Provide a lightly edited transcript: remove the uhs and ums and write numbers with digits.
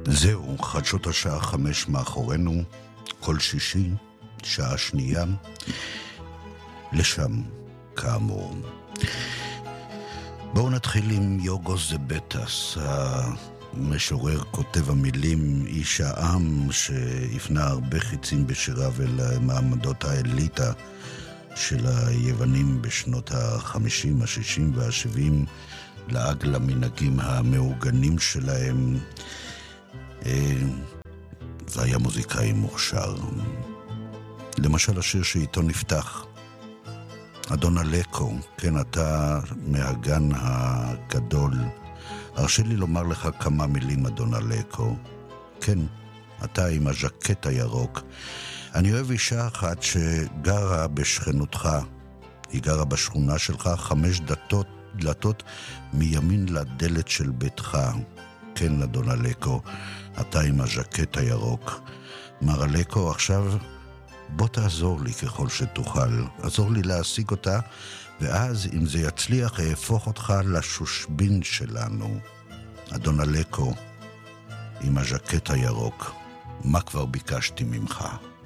זהו, חדשות השעה 5 מאחורינו, כל שישי, שעה שנייה, לשם כאמור. בואו נתחיל עם יוגוס זבטס, המשורר כותב המילים, איש העם שהפנה הרבה חיצים בשיריו אל מעמדות האליטה של היוונים בשנות ה-50, ה-60 וה-70, לעג למנהגים המעוגנים שלהם. זה היה מוזיקאי מוכשר. למשל השיר שאיתו נפתח, אדון אלקו, כן, אתה מהגן הגדול. הרשה לי לומר לך כמה מילים, אדון אלקו. כן, אתה עם הז'קט הירוק. אני אוהב אישה אחת שגרה בשכנותך. היא גרה בשכונה שלך 5 דלתות מימין לדלת של ביתך. כן, אדון אלקו, אתה עם הז'קט הירוק. מר אלקו, עכשיו בוא תעזור לי ככל שתוכל. עזור לי להשיג אותה, ואז אם זה יצליח, אהפוך אותך לשושבין שלנו. אדון אלקו, עם הז'קט הירוק, מה כבר ביקשתי ממך?